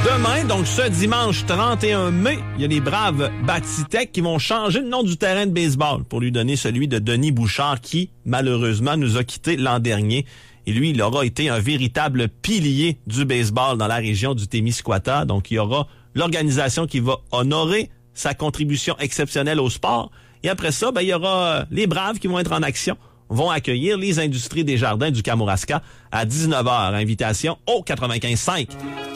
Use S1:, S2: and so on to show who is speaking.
S1: Demain, donc ce dimanche 31 mai, il y a les braves Batitech qui vont changer le nom du terrain de baseball pour lui donner celui de Denis Bouchard qui, malheureusement, nous a quittés l'an dernier. Et lui, il aura été un véritable pilier du baseball dans la région du Témiscouata. Donc, il y aura l'organisation qui va honorer sa contribution exceptionnelle au sport. Et après ça, il y aura les braves qui vont être en action, vont accueillir les Industries des Jardins du Kamouraska à 19h. Invitation au 95.5.